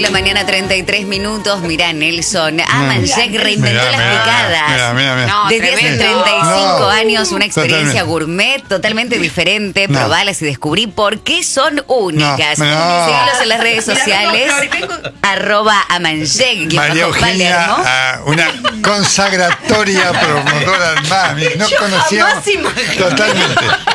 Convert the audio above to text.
de la mañana, 33 minutos. Mirá, Nelson. Amanjek reinventó las picadas. Mira. No, Desde hace tremendo. 35 años, una experiencia Totalmente. gourmet totalmente diferente. No. Probalas y descubrí por qué son únicas. No. Seguilos en las redes sociales. @Amanjek. María Eugenia, una consagratoria promotora más. No conocíamos jamás imaginé. totalmente.